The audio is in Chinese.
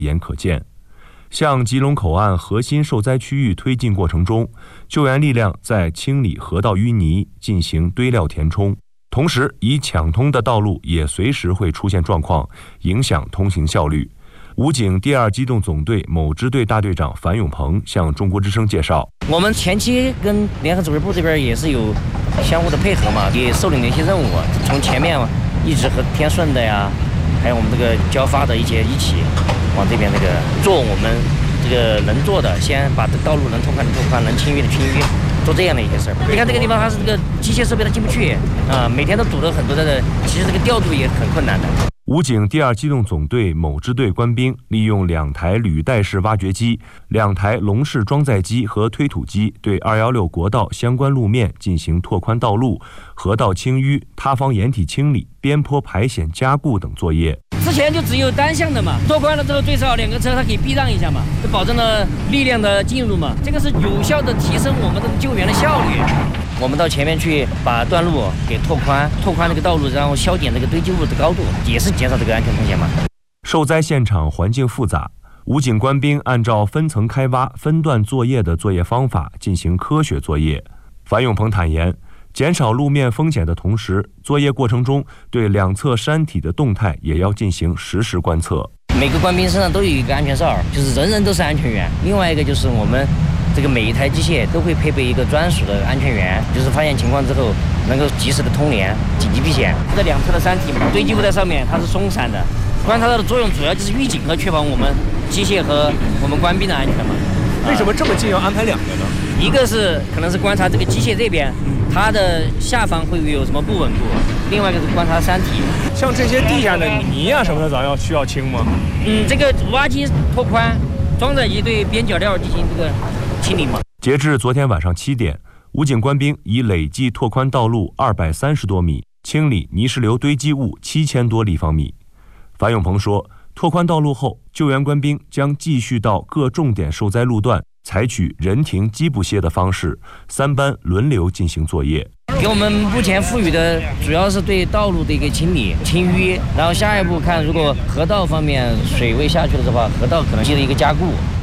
眼可见。向吉隆口岸核心受灾区域推进过程中，救援力量在清理河道淤泥，进行堆料填充，同时已抢通的道路也随时会出现状况，影响通行效率。武警第2机动总队某支队大队长樊永鹏向中国之声介绍， 我们前期跟联合指挥部这边也是有相互的配合嘛，也受领了一些任务，从前面一直和天顺的呀，还有我们这个交发的一起往这边这个做我们这个能做的，先把这道路能拓宽的拓宽，能清淤的清淤，做这样的一些事儿。你看这个地方它是这个机械设备它进不去啊，每天都堵了很多的，其实这个调度也很困难的。 武警第2机动总队某支队官兵利用2台履带式挖掘机、2台笼式装载机和推土机，对216国道相关路面进行拓宽道路、河道清淤、塌方掩体清理、边坡排险加固等作业。 之前就只有单向的嘛，拓宽了之后最少2个车它可以避让一下嘛，就保证了力量的进入嘛，这个是有效的提升我们的救援的效率。我们到前面去把段路给拓宽这个道路，然后削减这个堆积物的高度，也是减少这个安全风险嘛。 受灾现场环境复杂，武警官兵按照分层开挖、分段作业的作业方法进行科学作业。樊永鹏坦言，减少路面风险的同时，作业过程中对2侧山体的动态也要进行实时观测。 每个官兵身上都有一个安全哨，就是人人都是安全员。另外一个就是我们这个每一台机械都会配备一个专属的安全员，就是发现情况之后能够及时的通联、紧急避险。这2侧的山体堆积物在上面，它是松散的，观察到的作用主要就是预警和确保我们机械和我们官兵的安全嘛。 为什么这么近要安排2个呢？ 一个是可能是观察这个机械这边，它的下方会有什么不稳固；另外一个是观察山体。 像这些地下的泥啊什么的，咱需要清吗？ 这个挖机拓宽，装载机对边角料进行这个清理嘛。 截至昨天晚上7点，武警官兵已累计拓宽道路230多米，清理泥石流堆积物7000多立方米。樊永鹏说，拓宽道路后，救援官兵将继续到各重点受灾路段，采取人停机不歇的方式，3班轮流进行作业。 给我们目前赋予的主要是对道路的一个清理、清淤，然后下一步看如果河道方面水位下去了的话，河道可能进行一个加固。